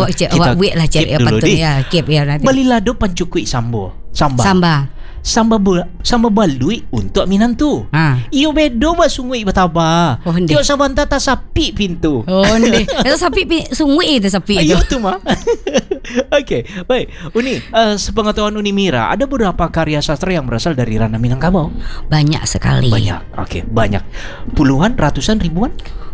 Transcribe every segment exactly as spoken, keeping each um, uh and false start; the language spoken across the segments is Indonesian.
awak cek awak buat lah cari apa tu ya keep ya nanti. Balilado pancukui sambo. Samba. Samba. Samba bula, samba balui untuk minantu. Ha. Iyo bedo ba sungui bataba. Oh, hindi. Tiyo sabanta ta sapi pintu. Oh hindi. Itu sapi pi- sungwi itu sapi itu. Ayo tu mah. Okey, baik. Uni, uh, sepengetahuan Uni Mira, ada beberapa karya sastra yang berasal dari ranah Minangkabau. Banyak sekali. Banyak. Okey, banyak. Puluhan, ratusan, ribuan?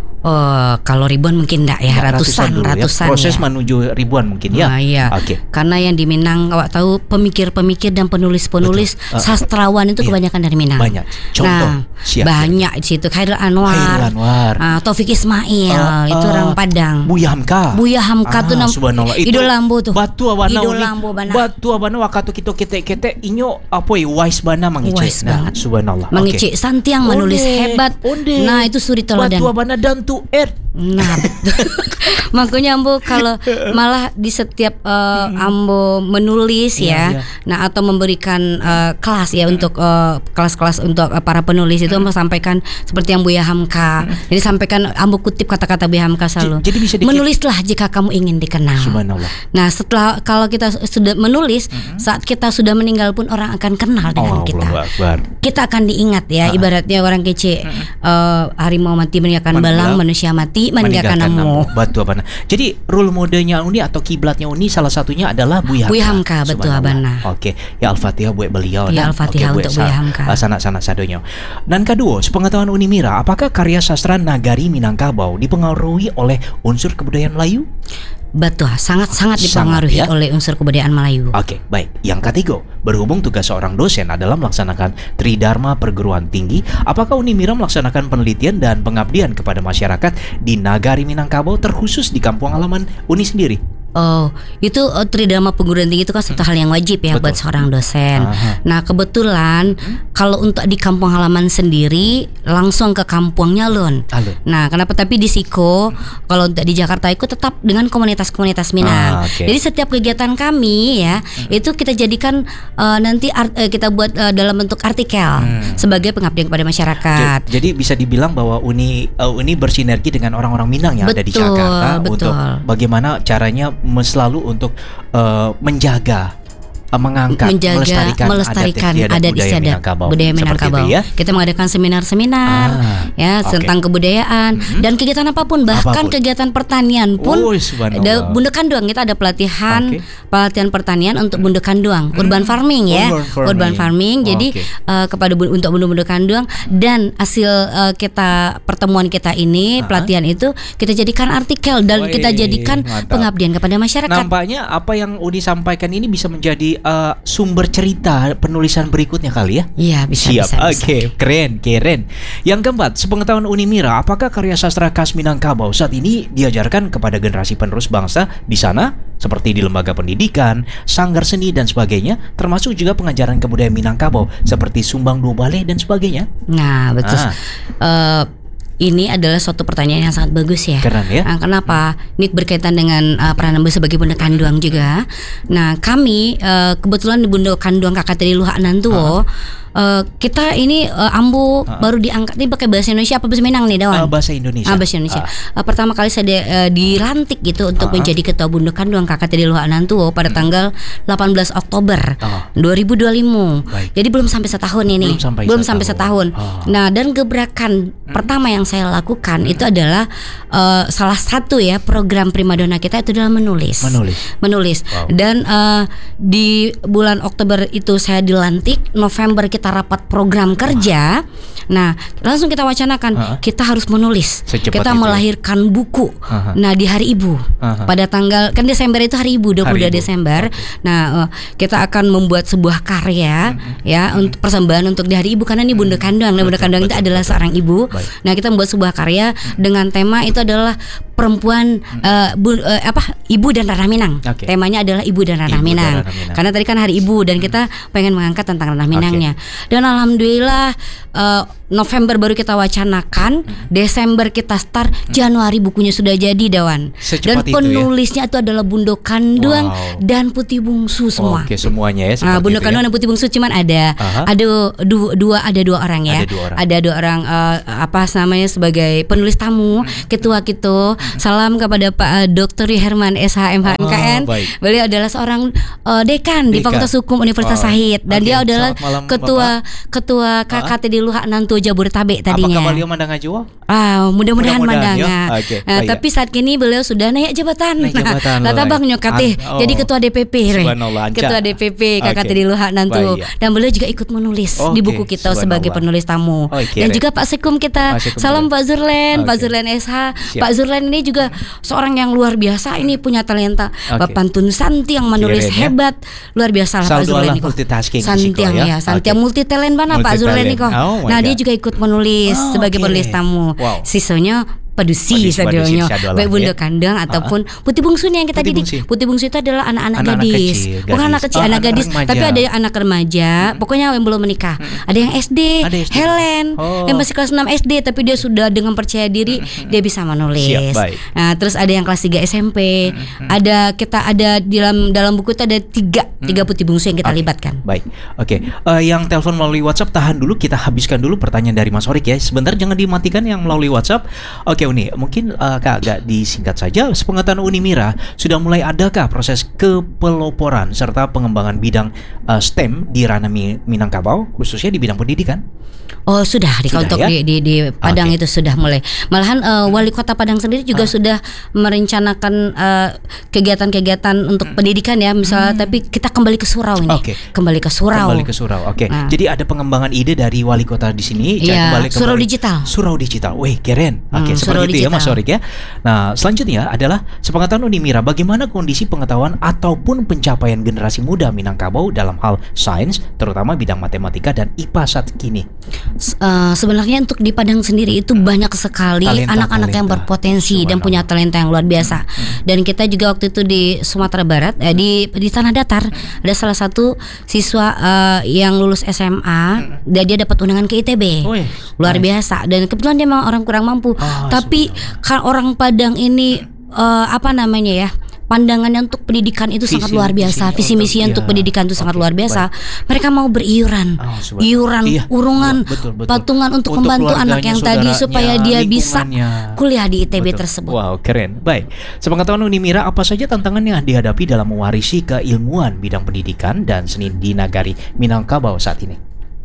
Oh, kalau ribuan mungkin enggak ya, Nah, ratusan, dulu ratusan ya. Proses ya. menuju ribuan mungkin ya. Ah, iya. Okey. Karena yang di Minang awak tahu pemikir-pemikir dan penulis-penulis Betul. Uh, sastrawan itu iya. kebanyakan dari Minang. Banyak. Contoh. Nah, Siap, banyak di situ Khairul Anwar. Khairul Anwar. Ah, Taufik Ismail, Uh, itu uh, orang Padang. Buya Hamka. Buya Hamka Ah, tu nam subhanallah. Itu Idol Lambo tu. Batu abana Idol uni. Lambo bana. Batu abana wakatu kita ketek-ketek inyo apa ya wise bana mangicik. Wise Nah, banget. subhanallah. Mengicik Santiang menulis Onde, hebat. onde. Nah, itu suri teladan. Batu abana dan to earth. Nah, betul. Makanya Ambo kalau malah di setiap uh, Ambo menulis Iya, ya, iya. nah atau memberikan uh, kelas ya untuk uh, kelas-kelas untuk uh, para penulis itu Ambo sampaikan seperti yang Buya Hamka. Jadi sampaikan Ambo kutip kata-kata Buya Hamka selalu. Jadi bisa dikit- menulislah jika kamu ingin dikenal. Subhanallah. Nah, setelah kalau kita sudah menulis, saat kita sudah meninggal pun orang akan kenal dengan Oh, kita. Allahu Akbar. Kita akan diingat ya, ibaratnya orang kece uh, harimau mati meninggalkan Meninggal. belang, manusia mati meninggalkan namo. Batu abana. Jadi role modelnya Uni atau kiblatnya Uni salah satunya adalah Buya Hamka. Buya Hamka, betul, Subhanallah. abana. Oke, ya Al-Fatihah buat beliau. Ya, dan Al-Fatihah oke, untuk buat Buya sa- Hamka. uh, sanak-sanak sadonya. Dan kedua, sepengetahuan Uni Mira, apakah karya sastra Nagari Minangkabau dipengaruhi oleh unsur kebudayaan Melayu? Betul, sangat-sangat Sangat, dipengaruhi ya. oleh unsur kebudayaan Melayu. Oke, baik. Yang ketiga, berhubung tugas seorang dosen adalah melaksanakan Tridharma perguruan tinggi, apakah Uni Mira melaksanakan penelitian dan pengabdian kepada masyarakat di Nagari Minangkabau terkhusus di kampung halaman Uni sendiri? Oh, itu uh, Tridharma perguruan tinggi itu kan satu hal yang wajib ya Betul. buat seorang dosen. Aha. Nah, kebetulan kalau untuk di kampung halaman sendiri langsung ke kampungnya Lun. Alun. Nah, kenapa tapi di Siko kalau untuk di Jakarta itu tetap dengan komunitas-komunitas Minang. Ah, oke. Jadi setiap kegiatan kami ya, itu kita jadikan uh, nanti art, uh, kita buat uh, dalam bentuk artikel Hmm. sebagai pengabdian kepada masyarakat. Ja- Jadi bisa dibilang bahwa Uni uh, Uni bersinergi dengan orang-orang Minang yang ada di Betul, Jakarta betul. untuk bagaimana caranya me- selalu untuk uh, menjaga, uh, mengangkat, menjaga melestarikan, melestarikan adat, adat budaya istiadat Minangkabau. budaya Seperti Minangkabau. itu ya. Kita mengadakan seminar-seminar Ah, ya oke. tentang kebudayaan Mhm. dan kegiatan apapun, bahkan Apapun. kegiatan pertanian pun. Oh, subhanallah. Ada Bunda Kanduang, kita ada pelatihan Oke. pelatihan pertanian untuk Bunda Kanduang, urban farming ya. Urban farming. Urban farming. Jadi Oke. uh, kepada bu- untuk Bunda-Bunda Kanduang dan hasil uh, kita pertemuan kita ini, Aha. pelatihan itu kita jadikan artikel dan Wih, kita jadikan mantap. pengabdian kepada masyarakat. Nampaknya apa yang Uni sampaikan ini bisa menjadi uh, sumber cerita penulisan berikutnya kali ya. Iya, bisa Siap. bisa. bisa. Oke, keren, keren. Yang keempat, sepengetahuan Uni Mira, apakah karya sastra khas Minangkabau saat ini diajarkan kepada generasi penerus bangsa di sana, seperti di lembaga pendidikan, sanggar seni dan sebagainya, termasuk juga pengajaran kebudayaan Minangkabau seperti sumbang dua balai dan sebagainya? Nah, betul. Ah. Eh, ini adalah suatu pertanyaan yang sangat bagus ya. Keren ya. Nah, kenapa? Ini berkaitan dengan uh, peran Ambo sebagai Bunda Kanduang juga. Nah, kami uh, kebetulan di Bunda Kanduang Kakak Tiri Luhak Nantuo, uh, kita ini uh, Ambo Ha. baru diangkat. Ini pakai bahasa Indonesia apa bahasa Minang nih, Dawan? Uh, bahasa Indonesia. Ah, bahasa Indonesia. Ah. Uh, pertama kali saya di- uh, dilantik gitu untuk Ah. menjadi ketua Bunda Kanduang Kakak Tiri Luhak Nantuo pada tanggal delapan belas Oktober Ah. dua ribu dua puluh lima. Baik. Jadi belum sampai setahun ini. Belum sampai sampai setahun. setahun. Ah. Nah, dan gebrakan pertama yang saya lakukan itu adalah uh, salah satu ya program primadona kita itu adalah menulis. Menulis. Menulis. Wow. Dan uh, di bulan Oktober itu saya dilantik, November kita rapat program kerja. Nah, langsung kita wacanakan Ah. kita harus menulis. Secepat kita itu ya? melahirkan buku. Aha. Nah, di hari Ibu. Aha. Pada tanggal kan Desember itu hari Ibu, dua puluh dua Hari Ibu. Desember. Nah, uh, kita akan membuat sebuah karya ya untuk persembahan untuk di hari Ibu karena ini Bunda Kanduang. Dan Bunda Betul, Kanduang itu betul, adalah betul. seorang ibu. Baik. Nah, kita membuat sebuah karya dengan tema itu adalah perempuan eh, bu- eh, apa ibu dan ranah Minang. Oke. Temanya adalah ibu dan ranah Ibu dan Minang. ranah Minang. Karena tadi kan hari ibu dan kita pengen mengangkat tentang ranah Minangnya. Dan alhamdulillah eh, November baru kita wacanakan, hmm. Desember kita start, hmm. Januari bukunya sudah jadi, Dawan. Secepat dan penulisnya itu, ya? Itu adalah Bundo Kanduang wow. dan Putih Bungsu semua. Oke, semuanya ya. Nah, Bundo Kanduang ya? dan Putih Bungsu cuman ada, Aha. ada dua, dua ada dua orang ya. Ada dua orang, ada dua orang uh, apa namanya sebagai penulis tamu, hmm. ketua gitu. Hmm. Salam kepada Pak uh, Doktor Herman S H M H M K N. Oh, beliau adalah seorang uh, dekan, dekan di Fakultas Hukum Universitas oh. Sahid dan okay. dia adalah malam, ketua Bapak. ketua K K T di Luhak Nantu Jabodetabek tadinya. Apakah beliau mandang aja? Ah, mudah-mudahan mandang. Ya? Okay. Nah, tapi saat kini beliau sudah naik jabatan. Naik jabatan. Lata Bang nyokate oh. jadi ketua D P P. Ketua D P P K K T okay. di Luhak Nantu. Dan beliau juga ikut menulis okay. di buku kita sebagai penulis tamu. Okay. Dan juga Pak Sekum kita. Pak Sekum Salam Pak Zurlen, okay. Pak Zurlen S H. Siap. Pak Zurlen ini juga seorang yang luar biasa, ini punya talenta. Okay. Pak Pantun Santi yang menulis Kirain, hebat, ya? Luar biasa lah Pak Zurlen ini kok. Santiang ya, Santiang okay. multi talent mana Pak Zurlen ini kok. Oh nah, God. Dia juga ikut menulis oh, sebagai okay. penulis tamu. Wow. Sisanya Padusi sadionya, baik Bundo Kanduang ataupun Putih Bungsu nih yang kita didik. Putih Bungsu itu adalah anak-anak gadis. Kecil, gadis, bukan anak kecil, oh, anak gadis, remaja. Tapi ada yang anak remaja. Hmm. Pokoknya yang belum menikah. Hmm. Ada yang S D, ada S D. Helen, oh. yang masih kelas enam S D, tapi dia sudah dengan percaya diri hmm. dia bisa menulis. Siap, nah, terus ada yang kelas tiga S M P. Hmm. Ada kita ada di dalam dalam buku itu ada tiga hmm. tiga Putih Bungsu yang kita okay. libatkan. Baik, oke. Okay. Uh, yang telepon melalui WhatsApp tahan dulu, kita habiskan dulu pertanyaan dari Mas Orik ya. Sebentar, jangan dimatikan yang melalui WhatsApp. Oke. Okay, Uni, mungkin uh, Kak agak disingkat saja. Sepengetahuan Unimira, sudah mulai adakah proses kepeloporan serta pengembangan bidang uh, STEM di ranah Minangkabau, khususnya di bidang pendidikan? Oh sudah, di sudah untuk ya? di, di, di Padang okay. itu sudah mulai. Malahan uh, wali kota Padang sendiri juga ah. sudah merencanakan uh, kegiatan-kegiatan untuk hmm. pendidikan ya, misalnya. Hmm. Tapi kita kembali ke surau ini. Okay. Kembali ke surau. Kembali ke surau. Oke. Okay. Nah. Jadi ada pengembangan ide dari wali kota di sini. Iya. Kembali, surau kembali. digital. Surau digital. Wih, keren. Oke, okay, hmm, seperti itu digital. Ya Mas Orik ya. Nah, selanjutnya adalah sepengetahuan Unimira, bagaimana kondisi pengetahuan ataupun pencapaian generasi muda Minangkabau dalam hal sains, terutama bidang matematika dan I P A saat kini? Uh, sebenarnya untuk di Padang sendiri itu banyak sekali talenta, anak-anak talenta. yang berpotensi dan punya talenta yang luar biasa. Hmm. Dan kita juga waktu itu di Sumatera Barat, eh, di di Tanah Datar ada salah satu siswa uh, yang lulus S M A hmm. dan dia dapat undangan ke I T B. Oh, iya. Luar nice. biasa. Dan kebetulan dia memang orang kurang mampu. Oh, tapi kan orang Padang ini uh, apa namanya ya? pandangannya untuk pendidikan itu visi, sangat luar biasa, visi misi untuk ya. pendidikan itu okay, sangat luar biasa. Baik. Mereka mau beriuran, oh, iuran, iya, urungan, betul, betul. patungan untuk, untuk membantu anak yang tadi supaya dia bisa kuliah di I T B betul. tersebut. Wow, keren. Baik. Sepengetahuan Unimira, apa saja tantangan yang dihadapi dalam mewarisi keilmuan bidang pendidikan dan seni di Nagari Minangkabau saat ini?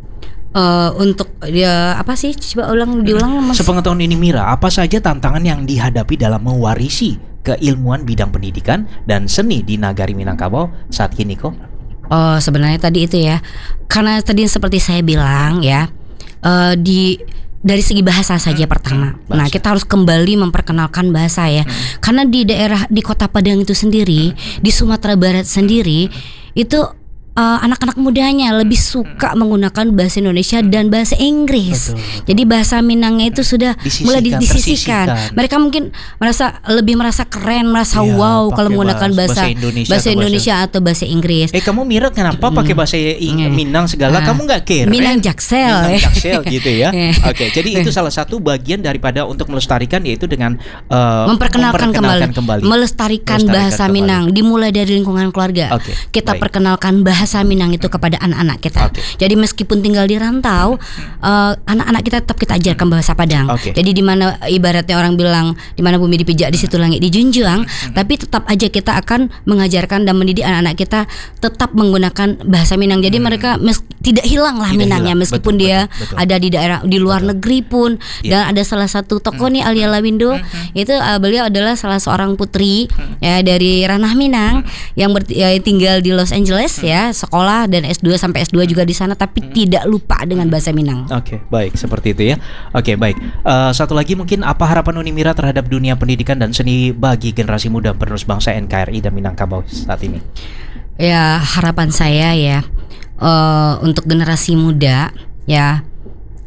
Uh, untuk dia apa sih? Coba ulang diulang Mas. Sepengetahuan Unimira, apa saja tantangan yang dihadapi dalam mewarisi keilmuan bidang pendidikan dan seni di Nagari Minangkabau saat ini kok? Oh, sebenarnya tadi itu ya, karena tadi seperti saya bilang ya, uh, di dari segi bahasa saja hmm, pertama. Hmm, nah, kita harus kembali memperkenalkan bahasa ya, hmm. karena di daerah di Kota Padang itu sendiri, hmm. di Sumatera Barat sendiri itu Uh, anak-anak mudanya lebih suka menggunakan bahasa Indonesia dan bahasa Inggris. Betul. Jadi bahasa Minangnya itu sudah disisikan, mulai disisihkan. Mereka mungkin merasa lebih merasa keren, merasa ya, wow kalau menggunakan bahasa bahasa Indonesia, bahasa Indonesia atau, bahasa... atau bahasa Inggris. Eh kamu Mira kenapa mm. pakai bahasa mm. Minang segala? Uh, kamu nggak keren? Minang Jaksel. Minang Jaksel gitu ya. Oke, okay, jadi itu salah satu bagian daripada untuk melestarikan, yaitu dengan uh, memperkenalkan, memperkenalkan kembali, kembali. Melestarikan, melestarikan bahasa kembali. Minang dimulai dari lingkungan keluarga. Okay, kita baik. perkenalkan bahasa bahasa Minang itu kepada anak-anak kita. Okay. Jadi meskipun tinggal di rantau, uh, anak-anak kita tetap kita ajarkan bahasa Padang. Okay. Jadi di mana ibaratnya orang bilang di mana bumi dipijak di situ langit dijunjung, hmm. tapi tetap aja kita akan mengajarkan dan mendidik anak-anak kita tetap menggunakan bahasa Minang. Jadi hmm. mereka mes- tidak hilang lah tidak Minangnya hilang. meskipun betul, dia betul, betul. ada di daerah di luar betul. negeri pun. Yeah. Dan ada salah satu tokoh hmm. nih Alia Lawindo, hmm. itu uh, beliau adalah salah seorang putri hmm. ya dari ranah Minang hmm. yang ber- ya, tinggal di Los Angeles hmm. ya. Sekolah dan S dua sampai S dua juga di sana, tapi hmm. tidak lupa dengan bahasa Minang. Oke, okay, baik seperti itu ya. Oke, okay, baik. Uh, satu lagi mungkin, apa harapan Unimira terhadap dunia pendidikan dan seni bagi generasi muda penerus bangsa N K R I dan Minangkabau saat ini? Ya, harapan saya ya uh, untuk generasi muda ya,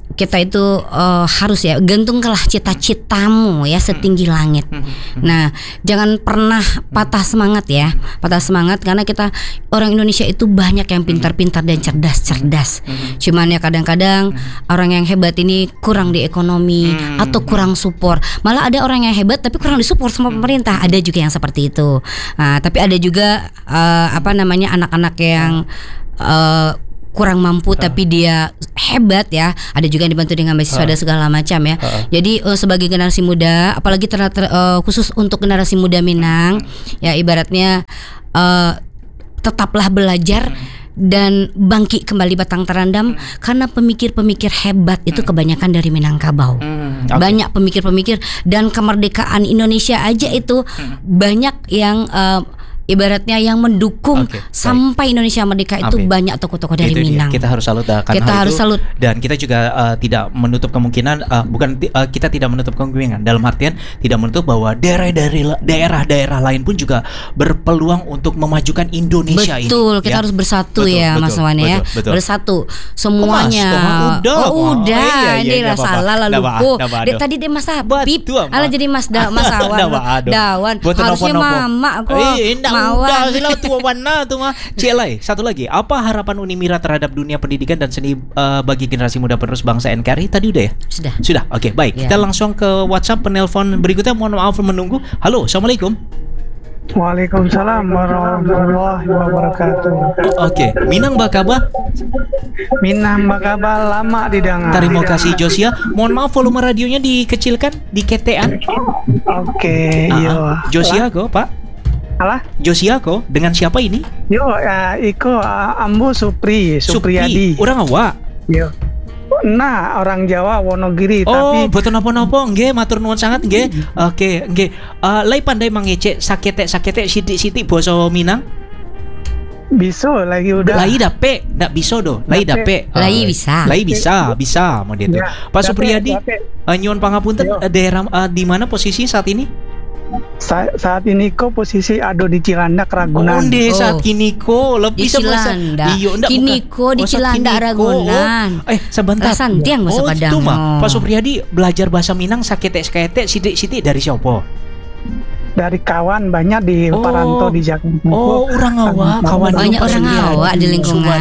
kita itu uh, harus ya gantungkanlah cita-citamu ya setinggi langit. Nah, jangan pernah patah semangat ya, patah semangat karena kita orang Indonesia itu banyak yang pintar-pintar dan cerdas-cerdas. Cuman ya kadang-kadang orang yang hebat ini kurang di ekonomi atau kurang support. Malah ada orang yang hebat tapi kurang disupport sama pemerintah. Ada juga yang seperti itu. Nah, tapi ada juga uh, apa namanya anak-anak yang uh, kurang mampu uh. tapi dia hebat ya. Ada juga yang dibantu dengan beasiswa uh. dan segala macam ya. Uh. Jadi uh, sebagai generasi muda, apalagi ter, ter, uh, khusus untuk generasi muda Minang, uh. ya ibaratnya uh, tetaplah belajar uh. dan bangkit kembali batang terandam uh. karena pemikir-pemikir hebat itu kebanyakan dari Minangkabau. Uh. Okay. Banyak pemikir-pemikir dan kemerdekaan Indonesia aja itu uh. banyak yang uh, ibaratnya yang mendukung okay, sampai baik. Indonesia merdeka itu Amin. Banyak tokoh-tokoh dari itu Minang. Dia. Kita harus salut akan kita hal harus itu. Salut. Dan kita juga uh, tidak menutup kemungkinan uh, bukan uh, kita tidak menutup kemungkinan dalam artian tidak menutup bahwa daerah dari daerah-daerah lain pun juga berpeluang untuk memajukan Indonesia betul, ini. Betul, kita ya? harus bersatu betul, ya betul, Mas Wan ya. Betul, betul. Bersatu semuanya. Oh, mas, oh, udah. Oh, udah. Oh, iya, ini iya, lah salah lalu lupa. Tadi dia Mas Habib. Ala jadi Mas da, Mas Awan. Dawan. Harusnya Mama kok. Eh, Mawar. Sila tua warna tuh mah. Cilai, satu lagi. Apa harapan Unimira terhadap dunia pendidikan dan seni uh, bagi generasi muda penerus bangsa N K R I? Tadi udah ya? Sudah. Sudah. Oke, okay, baik. Ya. Kita langsung ke WhatsApp penelpon berikutnya. Mohon maaf menunggu. Halo, Assalamualaikum. Waalaikumsalam warahmatullahi wabarakatuh. Oke, okay. Minang bakaba? Minang bakaba lama didengar. Terima kasih Josia. Mohon maaf volume radionya dikecilkan, diketean. Oke, okay, uh, yo. Josia kok, Pak? Alah, Josia kok dengan siapa ini? Yo, uh, Iko uh, Ambo Supri, Supriyadi. Supri, orang awak. Yo. Nah, orang Jawa Wonogiri. Oh, tapi betul napa-napa nggih, matur nuwun sangat nggih. Oke, nggih. Uh, lai pandai mangecek sakete-sakete sithik-sithik basa Minang? Bisa lagi udah. Lai dape, ndak bisa do. Lai dape. Uh, lai bisa. Lai bisa, bisa mau dia tuh. Ya, Pak Supriyadi, uh, nyuwun pangapunten uh, daerah uh, di mana posisi saat ini? Sa saat ini kok posisi ada di Cilandak Ragunan. Oh, di saat kini kok lebih di Cilandak. Kini kok di Cilandak Ragunan. Oh, eh sebentar. Santiang masuk oh, Padang. Itu mah. Pak Supriyadi belajar bahasa Minang sakete-sakete sithik-sithik dari siapa? Dari kawan banyak di oh. Paranto di Jakarta. Oh, orang awak, kawan banyak orang awak di lingkungan.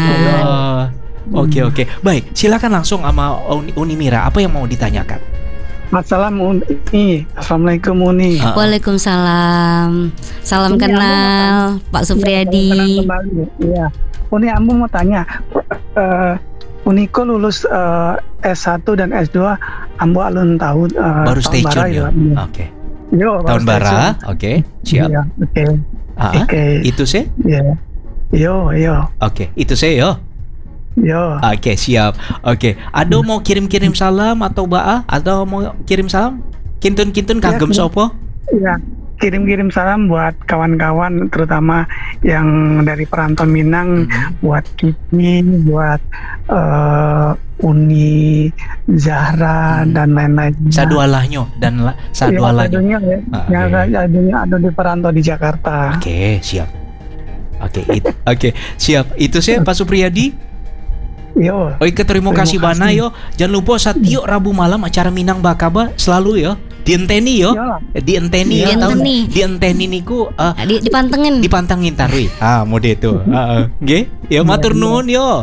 Oke, oke. Baik, silakan langsung sama Unimira. Apa yang mau ditanyakan? Assalamualaikum Uni. Assalamualaikum Uni. Uh-uh. Waalaikumsalam. Salam Uni, kenal Pak Supriyadi. Iya. Uni, Ambo mau tanya. Uh, Uni kok lulus uh, S satu dan S dua Ambo alun tahun uh, baru tahun stay tune ya. Oke. Okay. Yo, tahun bara. Oke, okay. Siap. Iya, oke. Okay. Uh-huh. Okay. Itu sih? Iya. Yo, yo. Oke, okay. Itu sih yo. Yo. Oke, okay, siap. Oke, okay. Ado mau kirim-kirim salam atau Ba'a? Atau mau kirim salam? Kintun-kintun kagem ya, sopo? Iya, kirim-kirim salam buat kawan-kawan terutama yang dari perantau Minang, mm-hmm. buat Kiki, buat uh, Uni, Zahra hmm. dan lain-lain. Sadualahnya dan la, sadualahnya. Ya, ya. Ah, yang okay. Adunya ada di perantau di Jakarta. Oke, okay, siap. Oke, okay, oke, okay, siap. Itu sih Pak Supriyadi. Yo. Oke, terima kasih bana yo. Jangan lupa setiap Rabu malam acara Minang Bakaba selalu yo. Dienteni yo. Dienteni yo. Dienteni. Dienteni niku uh, di, dipantengin. Dipantengin tarui. Ah, mode itu. Heeh. Nggih. Ya matur nuwun yo.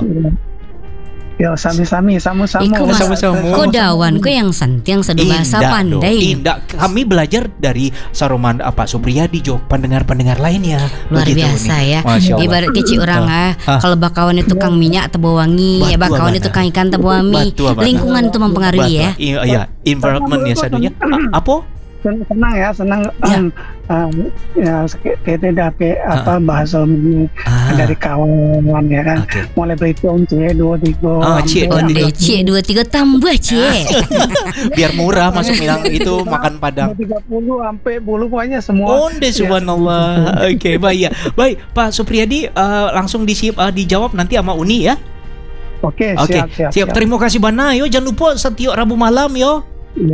Yo, sami-sami, sama-sama. Sama-sama. Kok dawan, kok yang santiang sadu bahasa pandai. Indah. Kami belajar dari Saroman apa Supriyadi jo, pendengar-pendengar lainnya. Luar begitu biasa nih. Ya. Ibarat kecil orang ah, ah. Kalau bakawan itu kang minyak tebo wangi, ya bakawan itu kang ikan tebo wangi. Lingkungan itu mempengaruhi ya. Iya, iya, environment ya sadunya. Apa? Senang ya, senang ya. Um, um, ya kita dapat apa bahasa ah. dari kawan ya kan. Okay. Mulai berhitung C dua tiga. Oh, C dua tiga tambah C. Biar murah masuk Minang itu makan Padang. tiga puluh sampai bulu pokoknya semua. Onde subhanallah. Oke, okay, baik ya. Baik, Pak Supriyadi uh, langsung disiap uh, dijawab nanti sama Uni ya. Oke, okay, okay, siap, siap, siap. Terima kasih bana yo. Jangan lupa setiap Rabu malam yo. Iya.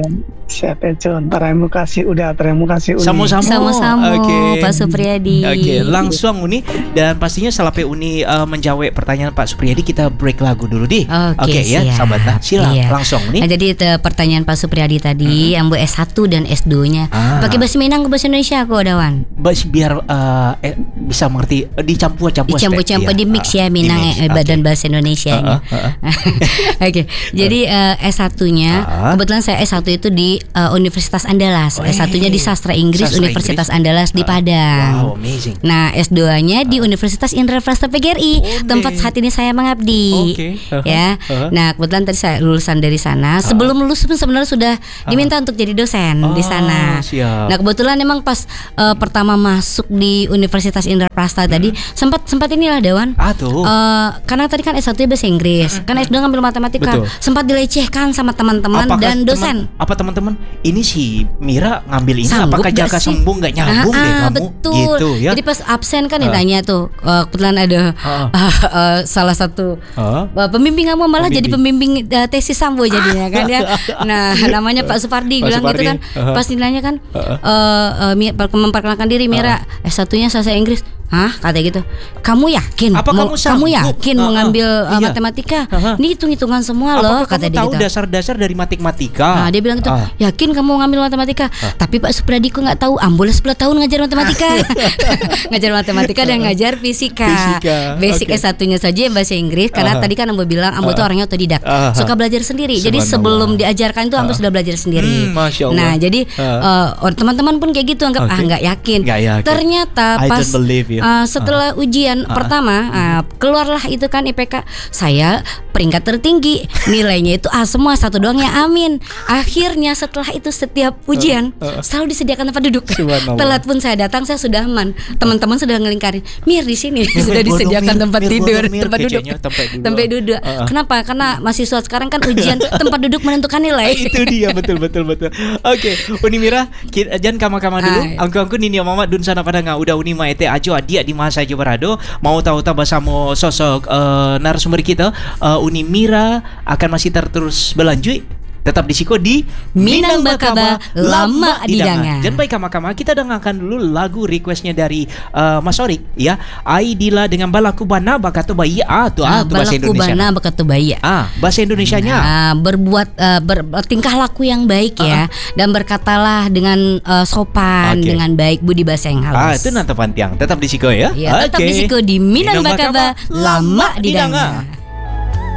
Siap Econ, terima kasih udah, terima kasih Uni. Sama-sama. Sama-sama okay. Pak Supriyadi. Oke, okay. Langsung Uni. Dan pastinya setelah Uni uh, menjawab pertanyaan Pak Supriyadi, kita break lagu dulu deh. Oke okay, okay, ya, sahabat. Nah, silakan iya. langsung Uni. Nah, jadi te, pertanyaan Pak Supriyadi tadi, hmm. ambu S satu dan S dua-nya. Ah. Pakai bahasa Minang ke bahasa Indonesia kok, Dawan. Bas biar uh, eh, bisa mengerti uh, dicampur-campur. Dicampur-campur ya. di mix ya, Minang uh, eh, okay. dan bahasa Indonesia. Uh, uh, uh, uh. Oke. Okay. Jadi uh, S satu-nya uh. kebetulan saya S satu itu di uh, Universitas Andalas. Oh, S satunya di Sastra Inggris Sastra Universitas Inggris. Andalas di Padang. Wow, amazing. Nah, S dua-nya di uh. Universitas Indra Prasta P G R I, oh, tempat saat ini saya mengabdi. Okay. Uh-huh. Ya. Uh-huh. Nah, kebetulan tadi saya lulusan dari sana. Uh-huh. Sebelum lulus pun sebenarnya sudah uh-huh. diminta untuk jadi dosen oh, di sana. Siap. Nah, kebetulan emang pas uh, pertama masuk di Universitas Indra Prasta hmm. tadi sempat sempat inilah Dewan. Ah, tuh. Uh, karena tadi kan S satu bahasa Inggris, hmm. kan S dua ngambil matematika. Betul. Sempat dilecehkan sama teman-teman dan dosen. Temen, apa teman-teman? Ini si Mira ngambil ini sanggup apakah jaga sembung nggak nyambung ah, deh ah, kamu betul. Gitu ya. Jadi pas absen kan uh. ditanya tuh uh, kebetulan ada uh. Uh, uh, salah satu uh. Uh, pembimbing kamu malah pembimbing. jadi pembimbing uh, tesis Sambo jadinya kan ya. Nah, namanya Pak Supardi bilang Supardi. gitu kan. Uh. Pas ditanya kan uh. Uh, uh, memperkenalkan diri Mira uh. S satunya bahasa Inggris. Hah, kata gitu. Kamu yakin? Apa mau, kamu, kamu yakin uh, uh, mengambil uh, iya. matematika? Uh, uh. Ini hitung-hitungan semua loh, kata dia. Apakah kamu tahu gitu. dasar-dasar dari matematika? Nah, dia bilang gitu. Uh. Yakin kamu mengambil matematika? Uh. Tapi Pak Supriyadiku nggak tahu. Ambulah sepuluh tahun ngajar matematika. Ngajar matematika dan ngajar fisika. fisika. Basic okay. S satunya saja bahasa Inggris. Karena uh. tadi kan Ambo bilang Ambo uh. tuh orangnya otodidak, uh. suka belajar sendiri. Jadi sebelum diajarkan itu Ambo uh. sudah belajar sendiri. Hmm, Masya Allah. Nah, jadi uh. Uh, teman-teman pun kayak gitu anggap okay. ah nggak yakin. yakin. Ternyata I pas Uh, setelah uh. ujian uh. pertama uh, keluarlah itu kan I P K saya peringkat tertinggi, nilainya itu A semua, satu doang yang amin. Akhirnya setelah itu setiap ujian uh. Uh. selalu disediakan tempat duduk. Telat pun saya datang saya sudah aman. Teman-teman sudah ngelingkarin, Mir di sini sudah disediakan mir, tempat mir, tidur, mir, tempat duduk. Tempat duduk. Uh. Kenapa? Karena mahasiswa sekarang kan ujian tempat duduk menentukan nilai. Itu dia betul betul betul. Oke, okay. Uni Mira, jangan kama-kama dulu. Angku-angku nini mama dun sana pada nggak udah Uni maete ajo adia di masa aja berado mau tahu tahu sama sosok uh, narasumber kita uh, Uni Mira akan masih terus berlanjut. Tetap di Siko di Minang Bakaba Lama Didanga. Dan baik kama-kama kita dengarkan dulu lagu requestnya dari uh, Mas Orik ya. Aidila dengan Balaku Bana Bakato Bayi. Ah tuh ah, ah bahasa Indonesia. Bana Bakato Bayi. Ah bahasa Indonesianya. Nah, berbuat uh, ber, tingkah laku yang baik ya uh-huh. dan berkatalah dengan uh, sopan okay. dengan baik budi bahasa yang halus. Ah itu nanti pantiang. Tetap di Siko ya. Ya, tetap okay. di Siko di Minang Bakaba Lama Didanga.